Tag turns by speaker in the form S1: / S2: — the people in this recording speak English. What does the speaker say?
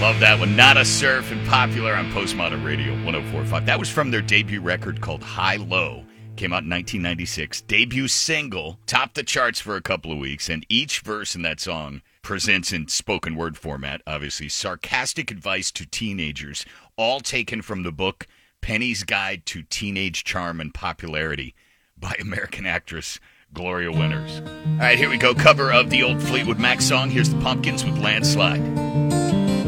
S1: Love that one. Nada Surf and Popular on Postmodern Radio 104.5. That was from their debut record called High Low. Came out in 1996. Debut single. Topped the charts for a couple of weeks. And each verse in that song presents in spoken word format, obviously, sarcastic advice to teenagers, all taken from the book Penny's Guide to Teenage Charm and Popularity by American actress Gloria Winters. All right, here we go. Cover of the old Fleetwood Mac song. Here's the Pumpkins with Landslide.